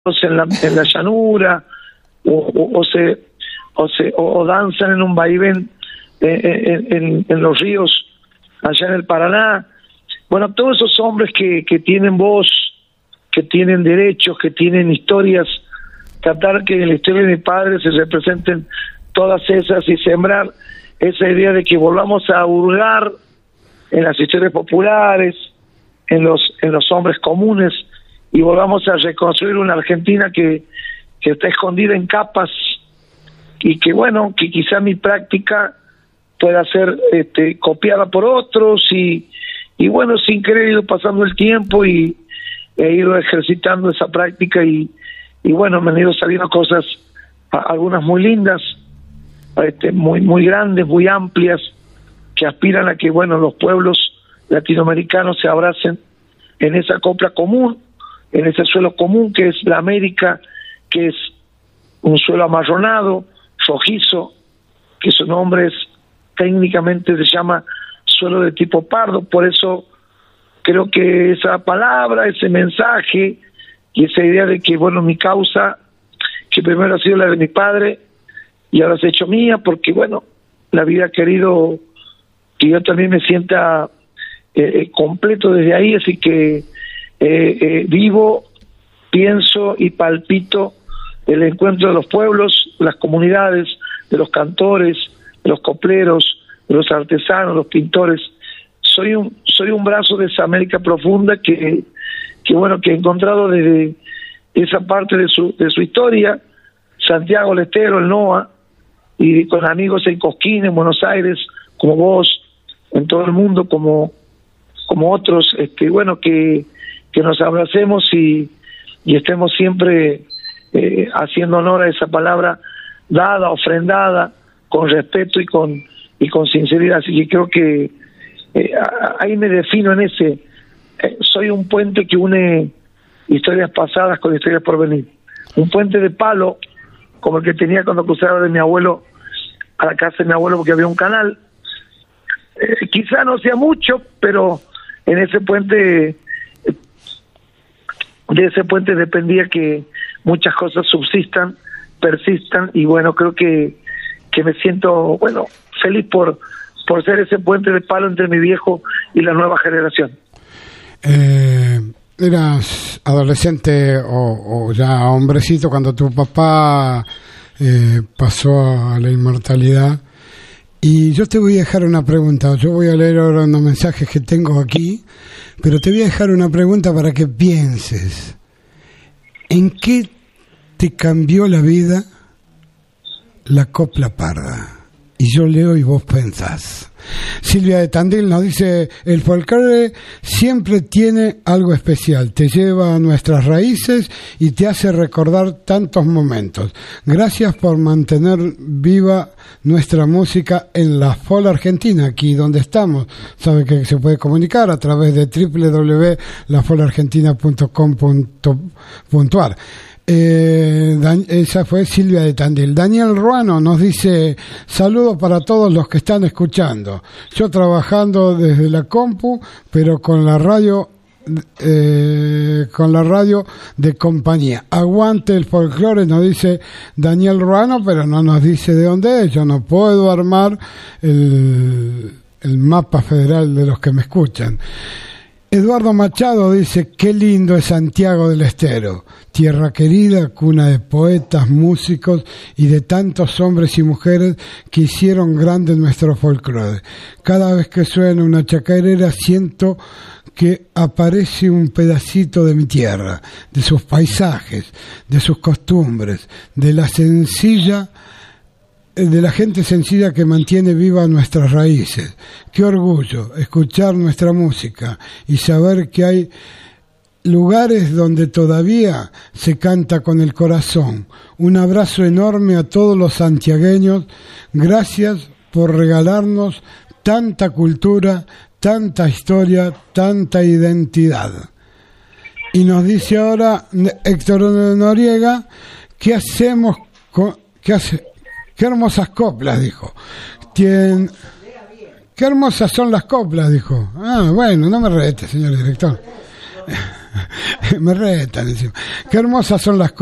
en la llanura, o danzan en un vaivén en los ríos allá en el Paraná. Bueno, todos esos hombres que tienen voz, que tienen derechos, que tienen historias, tratar que en la historia de mi padre se representen todas esas y sembrar esa idea de que volvamos a hurgar en las historias populares, en los hombres comunes, y volvamos a reconstruir una Argentina que está escondida en capas, y que bueno, que quizá mi práctica pueda ser copiada por otros, y bueno, sin querer he ido pasando el tiempo y he ido ejercitando esa práctica, y bueno, me han ido saliendo cosas, algunas muy lindas, muy grandes, muy amplias, que aspiran a que bueno, los pueblos latinoamericanos se abracen en esa copla común, en ese suelo común que es la América, que es un suelo amarronado, rojizo, que su nombre es, técnicamente se llama suelo de tipo pardo. Por eso creo que esa palabra, ese mensaje y esa idea de que bueno, mi causa, que primero ha sido la de mi padre y ahora se ha hecho mía, porque bueno, la vida ha querido que yo también me sienta completo desde ahí, así que vivo, pienso y palpito el encuentro de los pueblos, las comunidades, de los cantores, de los copleros, de los artesanos, los pintores. Soy un brazo de esa América profunda que bueno, que he encontrado desde esa parte de su historia, Santiago del Estero, el NOA, y con amigos en Cosquín, en Buenos Aires, como vos, en todo el mundo, como otros, bueno, que nos abracemos y estemos siempre haciendo honor a esa palabra dada, ofrendada, con respeto y con sinceridad. Así que creo que ahí me defino en ese, soy un puente que une historias pasadas con historias por venir, un puente de palo como el que tenía cuando cruzaba de mi abuelo a la casa de mi abuelo, porque había un canal. Quizá no sea mucho, pero en ese puente, de ese puente dependía que muchas cosas subsistan, persistan, y bueno, creo que me siento, bueno, feliz por ser ese puente de palo entre mi viejo y la nueva generación. ¿Eras adolescente o ya hombrecito cuando tu papá pasó a la inmortalidad? Y yo te voy a dejar una pregunta. Yo voy a leer ahora unos mensajes que tengo aquí, pero te voy a dejar una pregunta para que pienses. ¿En qué te cambió la vida la copla parda? Y yo leo y vos pensás. Silvia de Tandil nos dice: el folclore siempre tiene algo especial, te lleva a nuestras raíces y te hace recordar tantos momentos. Gracias por mantener viva nuestra música en la FOL Argentina, aquí donde estamos. Sabe que se puede comunicar a través de www.lafolargentina.com.ar. Esa fue Silvia de Tandil. Daniel Ruano nos dice: saludos para todos los que están escuchando. Yo trabajando desde la compu, pero con la radio de compañía. Aguante el folclore, nos dice Daniel Ruano, pero no nos dice de dónde es. Yo no puedo armar el mapa federal de los que me escuchan. Eduardo Machado dice: qué lindo es Santiago del Estero, tierra querida, cuna de poetas, músicos y de tantos hombres y mujeres que hicieron grande nuestro folclore. Cada vez que suena una chacarera siento que aparece un pedacito de mi tierra, de sus paisajes, de sus costumbres, de la gente sencilla que mantiene viva nuestras raíces. Qué orgullo escuchar nuestra música y saber que hay lugares donde todavía se canta con el corazón. Un abrazo enorme a todos los santiagueños. Gracias por regalarnos tanta cultura, tanta historia, tanta identidad. Y nos dice ahora Héctor Noriega: ¿qué hacemos con... Qué hermosas coplas, dijo. Qué hermosas son las coplas, dijo. Ah, bueno, no me rete, señor director. Me retan encima. Qué hermosas son las